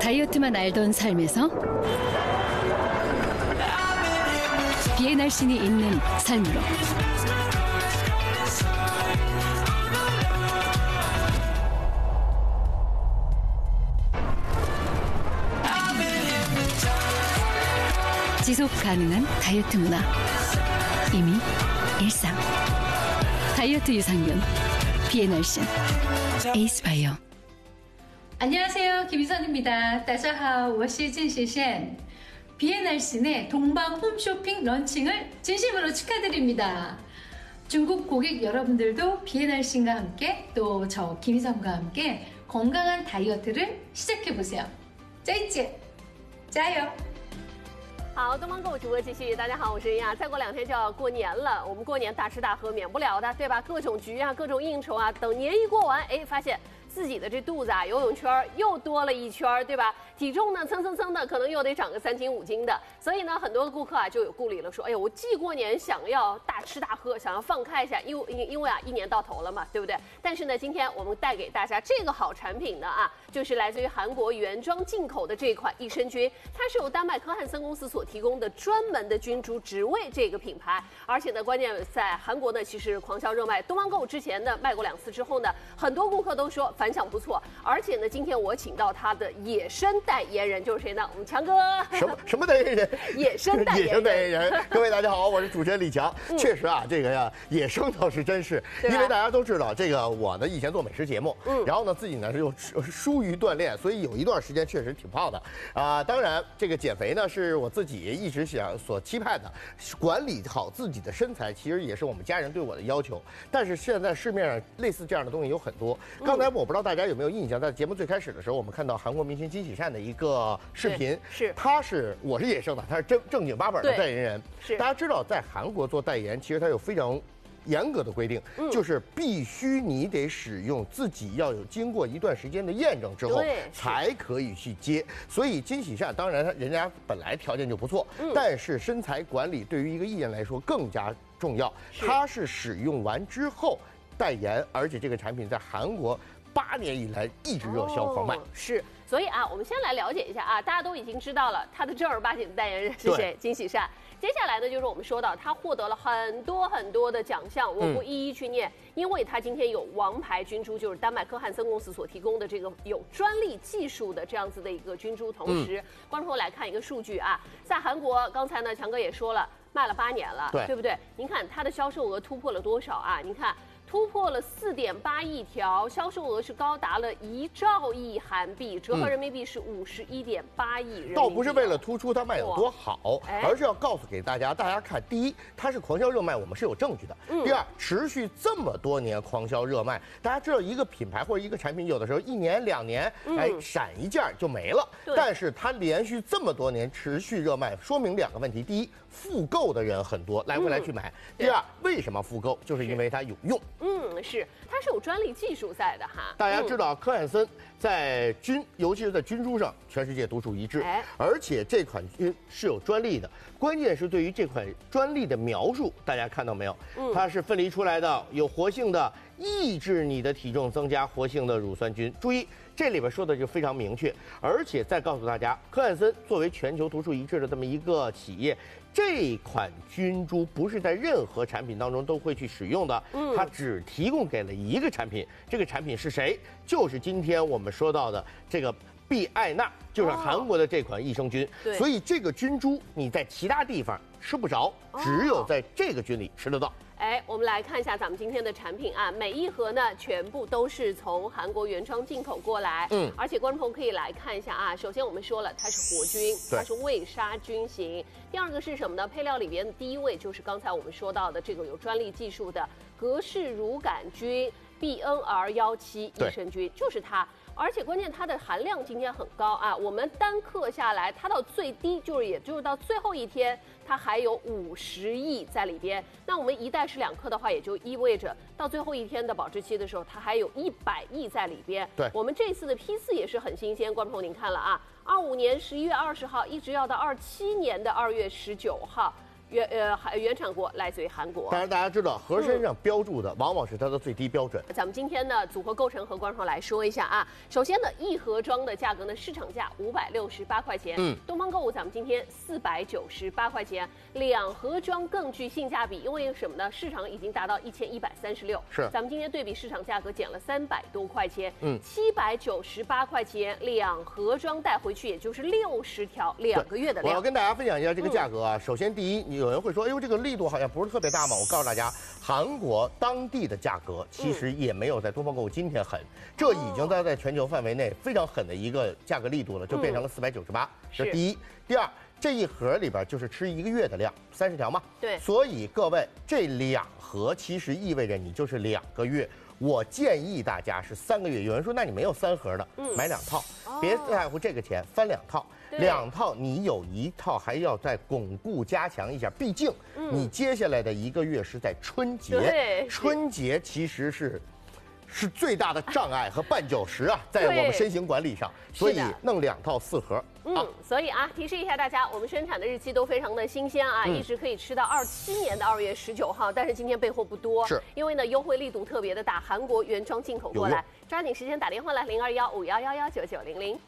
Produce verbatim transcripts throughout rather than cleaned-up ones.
다이어트만 알던 삶에서 비엔알신이 있는 삶으로 지속 가능한 다이어트 문화 이미 일상 다이어트 유산균 비엔알신 에이스바이오 안녕하세요, 김희선입니다. 大家好，我是郑雪贤。 비엔알신의 동방 홈쇼핑 런칭을 진심으로 축하드립니다. 중국 고객 여러분들도 비엔알신과 함께 또 저 김희선과 함께 건강한 다이어트를 시작해보세요. 再见，加油！ 好，东方购物直播继续。大家好，我是呀。再过两天就要过年了，我们过年大吃大喝免不了的，对吧？各种局啊，各种应酬啊，等年一过完，哎，发现自己的这肚子啊，游泳圈又多了一圈，对吧？体重呢，蹭蹭蹭的，可能又得长个三斤五斤的。所以呢，很多的顾客啊就有顾虑了，说，哎呀，我既过年想要大吃大喝，想要放开一下，因为因因为啊，一年到头了嘛，对不对？但是呢，今天我们带给大家这个好产品呢啊，就是来自于韩国原装进口的这款益生菌，它是由丹麦科汉森公司所提供的专门的菌株，只为这个品牌。而且呢，关键在韩国呢，其实狂销热卖。东方购物之前呢卖过两次之后呢，很多顾客都说反响不错。而且呢，今天我请到他的野生代言人就是谁呢？我们强哥。 什么什么代言人？ 野生代言人。 野生代言人。各位大家好，我是主持人李强。嗯、确实啊，这个呀，野生倒是真是，因为大家都知道，这个我呢以前做美食节目，嗯，然后呢自己呢是又疏于锻炼，所以有一段时间确实挺胖的啊、呃。当然，这个减肥呢是我自己一直想所期盼的，管理好自己的身材，其实也是我们家人对我的要求。但是现在市面上类似这样的东西有很多。刚才我不知道大家有没有印象，在节目最开始的时候，我们看到韩国明星金喜善的一个视频， 是他是我是野生的，他是正正经八百的代言人。 是大家知道，在韩国做代言，其实他有非常严格的规定，嗯、就是必须你得使用自己要有经过一段时间的验证之后，才可以去接。所以金喜善当然人家本来条件就不错，嗯、但是身材管理对于一个艺人来说更加重要。他是使用完之后代言，而且这个产品在韩国八年以来一直热销狂卖。 哦、是。所以啊，我们先来了解一下啊，大家都已经知道了他的正儿八经的代言人是谁，金喜善。接下来呢，就是我们说到他获得了很多很多的奖项，我不一一去念，嗯、因为他今天有王牌菌株，就是丹麦科汉森公司所提供的这个有专利技术的这样子的一个菌株。同时，嗯、观众朋友来看一个数据啊，在韩国，刚才呢强哥也说了，卖了八年了，对，对不对？您看它的销售额突破了多少啊？您看。突破了四点八亿条，销售额是高达了一兆亿韩币，折合人民币是五十一点八亿人民币。 倒不是为了突出它卖有多好，而是要告诉给大家，大家看，第一，它是狂销热卖，我们是有证据的；嗯、第二，持续这么多年狂销热卖，大家知道一个品牌或者一个产品，有的时候一年两年，嗯、哎，闪一件就没了，但是它连续这么多年持续热卖，说明两个问题：第一，复购的人很多，来回来去买；嗯、第二，为什么复购？就是因为它有用。 嗯，是，它是有专利技术在的哈。 大家知道，科汉森在菌，尤其是在菌株上，全世界独树一帜。哎，而且这款菌是有专利的，关键是对于这款专利的描述，大家看到没有？嗯，它是分离出来的，有活性的，抑制你的体重增加活性的乳酸菌。注意，这里边说的就非常明确，而且再告诉大家，科汉森作为全球独树一帜的这么一个企业。这款菌株不是在任何产品当中都会去使用的，嗯，它只提供给了一个产品，这个产品是谁？就是今天我们说到的这个必艾纳，就是韩国的这款益生菌。哦、所以这个菌株你在其他地方吃不着，只有在这个菌里吃得到。 哎，我们来看一下咱们今天的产品啊，每一盒呢全部都是从韩国原装进口过来，嗯，而且观众朋友可以来看一下啊。首先我们说了，它是活菌，它是未杀菌型。第二个是什么呢？配料里边的第一位就是刚才我们说到的这个有专利技术的格氏乳杆菌 B N R 一七益生菌，就是它。而且关键它的含量今天很高啊，我们单克下来，它到最低就是也就是到最后一天，它还有五十亿在里边。那我们一袋是两克的话，也就意味着到最后一天的保质期的时候，它还有一百亿在里边。 对， 我们这次的批次也是很新鲜，观众朋友您看了啊，二五年十一月二十号一直要到二七年的二月十九号。 原呃原产国来自于韩国。 当然，大家知道盒身上标注的往往是它的最低标准。 咱们今天呢，组合构成和观众来说一下啊。首先呢，一盒装的价格呢，市场价五百六十八块钱，嗯，东方购物咱们今天四百九十八块钱，两盒装更具性价比，因为什么呢？市场已经达到一千一百三十六， 是， 咱们今天对比市场价格减了三百多块钱，嗯，七百九十八块钱两盒装带回去，也就是六十条，两个月的量。 我要跟大家分享一下这个价格啊。嗯、首先，第一，有人会说，哎呦，这个力度好像不是特别大嘛。我告诉大家，韩国当地的价格其实也没有在东方购物今天狠，嗯、这已经在在全球范围内非常狠的一个价格力度了，就变成了四百九十八。这是第一，第二。这一盒里边就是吃一个月的量，三十条嘛。对，所以各位，这两盒其实意味着你就是两个月。我建议大家是三个月。有人说，那你没有三盒的，嗯、买两套，哦、别在乎这个钱，翻两套。两套你有一套还要再巩固加强一下，毕竟你接下来的一个月是在春节，春节其实是。是最大的障碍和绊脚石啊，在我们身形管理上，所以弄两套四盒。 嗯，啊、所以啊，提示一下大家，我们生产的日期都非常的新鲜啊，嗯、一直可以吃到二七年的二月十九号，但是今天备货不多，是因为呢优惠力度特别的大，韩国原装进口过来，抓紧时间打电话来零二幺五幺幺幺九九零零。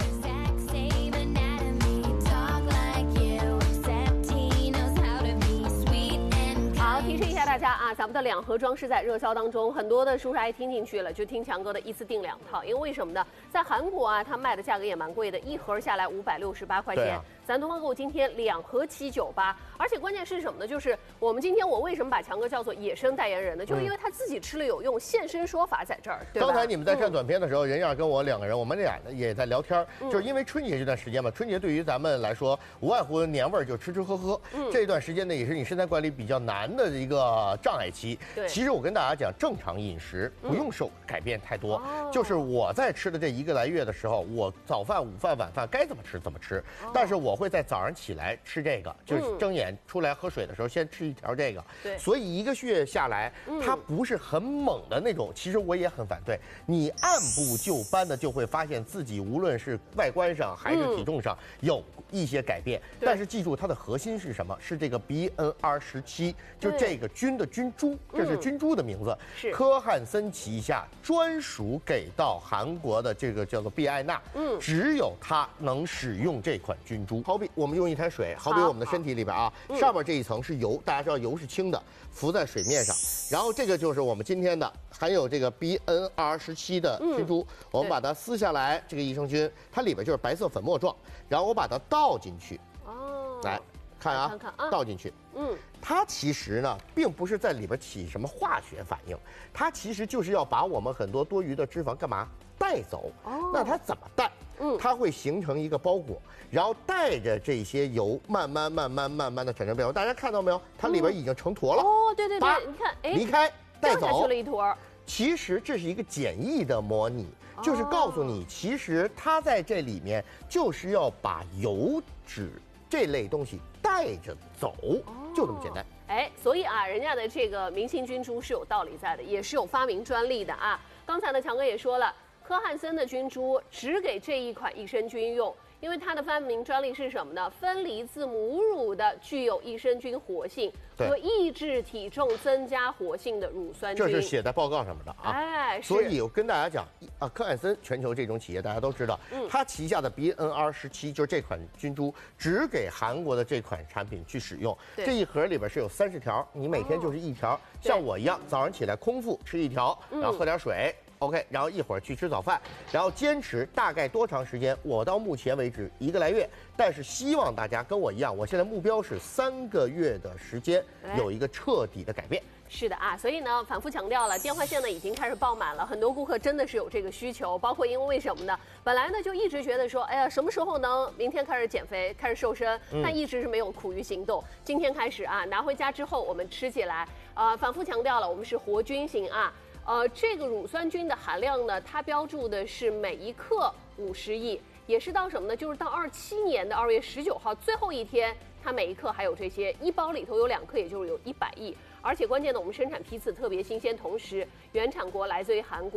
好，提示一下大家啊，咱们的两盒装是在热销当中，很多的叔叔阿姨听进去了，就听强哥的一次订两套，因为为什么呢？在韩国啊，它卖的价格也蛮贵的，一盒下来五百六十八块钱。咱东方购物今天两盒七九八，而且关键是什么呢？就是我们今天我为什么把强哥叫做野生代言人呢？就是因为他自己吃了有用，现身说法在这儿。对吧？ 刚才你们在看短片的时候，任燕跟我两个人，我们俩也在聊天，就是因为春节这段时间嘛，春节对于咱们来说，无外乎年味儿，就吃吃喝喝。嗯，这段时间呢，也是你身材管理比较难的一个障碍期。对，其实我跟大家讲，正常饮食不用受改变太多，嗯、就是我在吃的这一个来月的时候，我早饭、午饭、晚饭该怎么吃怎么吃，哦、但是我会在早上起来吃这个，就是睁眼出来喝水的时候先吃一条这个。对，所以一个月下来，它不是很猛的那种。其实我也很反对，你按部就班的就会发现自己无论是外观上还是体重上有一些改变。但是记住，它的核心是什么？是这个 B N R 十七，就这个菌的菌株，这是菌株的名字，是科汉森旗下专属给到韩国的这个叫做必艾娜，嗯，只有它能使用这款菌株。好比我们用一滩水，好比我们的身体里边啊，上面这一层是油，大家知道油是轻的，浮在水面上，然后这个就是我们今天的含有这个 B N R 十七的菌株，我们把它撕下来，这个益生菌它里边就是白色粉末状，然后我把它倒进去，哦，来看啊，看看啊，倒进去，嗯，它其实呢，并不是在里边起什么化学反应，它其实就是要把我们很多多余的脂肪干嘛带走。哦，那它怎么带？嗯，它会形成一个包裹，然后带着这些油，慢慢、慢慢、慢慢的产生变化。大家看到没有？它里边已经成坨了。 哦，对对对，你看，哎， 离开带走， 掉下去了一坨。 其实这是一个简易的模拟，就是告诉你，其实它在这里面就是要把油脂这类东西带着走，就这么简单。 哎，所以啊，人家的这个明星菌株是有道理在的，也是有发明专利的啊。刚才呢，强哥也说了，科汉森的菌株只给这一款益生菌用。因为它的发明专利是什么呢？分离自母乳的具有益生菌活性和抑制体重增加活性的乳酸菌， 这是写在报告上面的啊。哎，所以我跟大家讲啊，科汉森全球这种企业大家都知道，嗯，它旗下的 B N R 十七就是这款菌株，只给韩国的这款产品去使用。这一盒里边是有三十条，你每天就是一条，哦、像我一样，早上起来空腹吃一条，然后喝点水。嗯OK， 然后一会儿去吃早饭，然后坚持大概多长时间？我到目前为止一个来月，但是希望大家跟我一样，我现在目标是三个月的时间有一个彻底的改变。 是的啊，所以呢，反复强调了，电话线呢已经开始爆满了，很多顾客真的是有这个需求，包括因为为什么呢？本来呢就一直觉得说，哎呀，什么时候能明天开始减肥，开始瘦身，但一直是没有苦于行动。今天开始啊，拿回家之后我们吃起来，呃，反复强调了，我们是活菌型啊。呃，这个乳酸菌的含量呢，它标注的是每一克五十亿，也是到什么呢？就是到二七年的二月十九号最后一天，它每一克还有这些，一包里头有两克，也就是有一百亿。而且关键的，我们生产批次特别新鲜，同时原产国来自于韩国。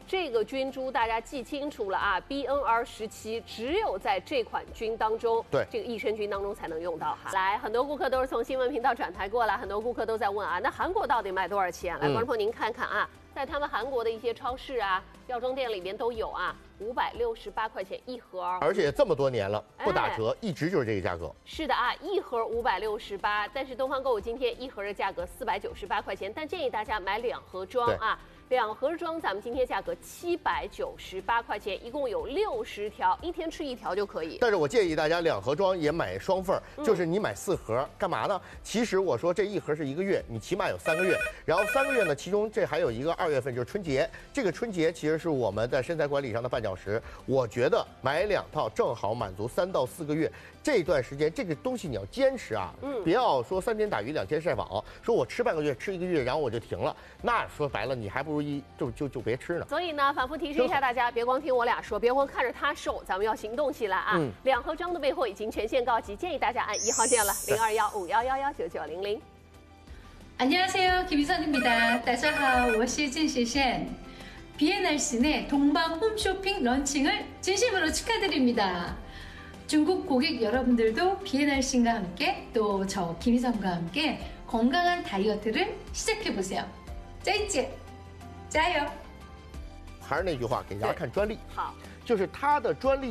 这个菌株大家记清楚了啊 ，B N R 十七只有在这款菌当中， 对， 这个益生菌当中才能用到哈。来，很多顾客都是从新闻频道转台过来，很多顾客都在问啊，那韩国到底卖多少钱？来，观众朋友您看看啊，在他们韩国的一些超市啊、药妆店里面都有啊。五百六十八块钱一盒， 而且这么多年了不打折，哎、一直就是这个价格。 是的啊，一盒五百六十八，但是东方购物今天一盒的价格四百九十八块钱，但建议大家买两盒装啊。两盒装，咱们今天价格七百九十八块钱，一共有六十条，一天吃一条就可以。 但是我建议大家两盒装也买双份儿，嗯、就是你买四盒，干嘛呢？其实我说这一盒是一个月，你起码有三个月，然后三个月呢，其中这还有一个二月份就是春节，这个春节其实是我们在身材管理上的绊脚石。我觉得买两套正好满足三到四个月。这段时间这个东西你要坚持啊，嗯，不要说三天打鱼两天晒网，说我吃半个月吃一个月，然后我就停了，那说白了你还不如一就就就别吃呢。 所以呢，反复提示一下大家，别光听我俩说，别光看着他瘦，咱们要行动起来啊！嗯、两盒装的备货已经全线告急，建议大家按一号键了，零二幺五幺幺幺九九零零。 안녕하세요, 김희선입니다. 大家好，我是郑谢贤。 비엔알씨 내 동방 홈쇼핑 런칭을 진심으로 축하드립니다. 중국 고객 여러분들도 비엔알씨와 함께 또 저 김희선과 함께 건강한 다이어트를 시작해보세요. 再见，加油！ 还是那句话，给大家看专利。 好， 就是它的专利。